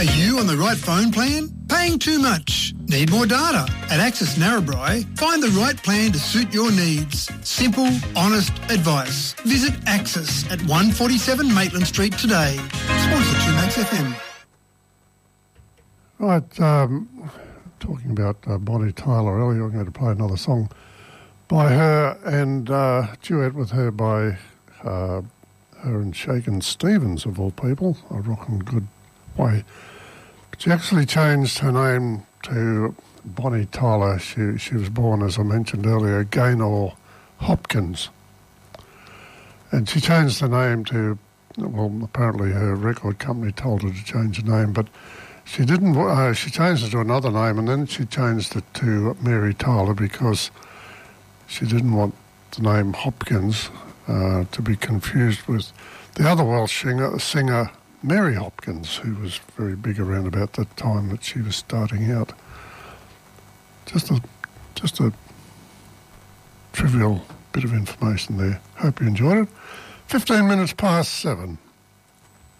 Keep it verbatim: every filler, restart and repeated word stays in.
Are you on the right phone plan? Paying too much? Need more data? At Access Narrabri, find the right plan to suit your needs. Simple, honest advice. Visit Access at one forty-seven Maitland Street today. Sponsor two Max F M. Right, um, talking about uh, Bonnie Tyler earlier, I'm going to play another song by her and uh, duet with her by uh, her and Shakin' Stevens, of all people, a rockin' good way. But she actually changed her name to Bonnie Tyler. She, she was born, as I mentioned earlier, Gaynor Hopkins. And she changed the name to, well, apparently her record company told her to change the name, but she didn't. Uh, she changed it to another name, and then she changed it to Mary Tyler because she didn't want the name Hopkins uh, to be confused with the other Welsh singer, singer Mary Hopkins, who was very big around about the time that she was starting out. Just a, just a trivial bit of information there. Hope you enjoyed it. Fifteen minutes past seven.